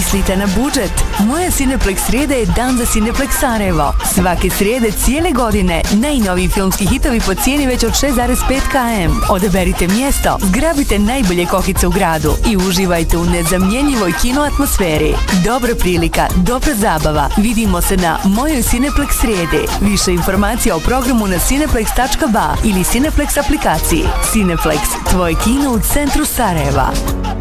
mislite na budžet? Moja Cineplex srijeda je dan za Cineplex Sarajevo. Svake srijede cijele godine najnoviji filmski hitovi po cijeni već od 6,5 km. Odaberite mjesto, zgrabite najbolje kokice u gradu i uživajte u nezamjenjivoj kino atmosferi. Dobra prilika, dobra zabava. Vidimo se na mojoj Cineplex srijedi. Više informacija o programu na cineplex.ba ili Cineplex aplikaciji. Cineplex, tvoje kino u centru Sarajeva.